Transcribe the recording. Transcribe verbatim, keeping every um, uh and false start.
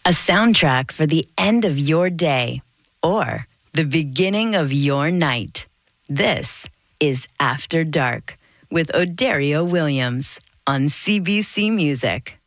A soundtrack for the end of your day or the beginning of your night. This is After Dark with Odario Williams on C B C Music.